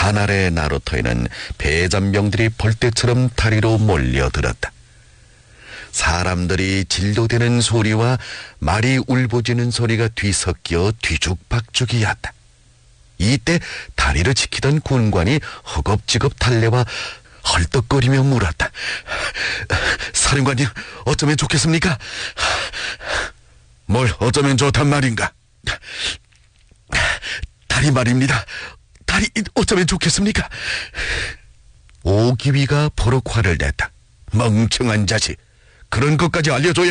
하늘의 나루터에는 배잔병들이 벌떼처럼 다리로 몰려들었다. 사람들이 진도대는 소리와 말이 울부짖는 소리가 뒤섞여 뒤죽박죽이었다. 이때 다리를 지키던 군관이 허겁지겁 달려와 헐떡거리며 물었다. 사령관님, 어쩌면 좋겠습니까? 뭘 어쩌면 좋단 말인가? 다리 말입니다. 다리 어쩌면 좋겠습니까? 오기위가 버럭 화를 냈다. 멍청한 자식, 그런 것까지 알려줘야